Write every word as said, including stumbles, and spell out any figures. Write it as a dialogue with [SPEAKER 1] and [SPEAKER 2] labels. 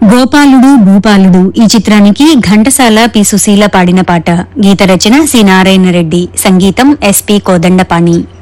[SPEAKER 1] గోపాలుడు భూపాలుడు ఈ చిత్రానికి ఘంటసాల పి సుశీల పాడిన పాట. గీత రచన సి నారాయణ రెడ్డి, సంగీతం ఎస్పి కోదండపాణి.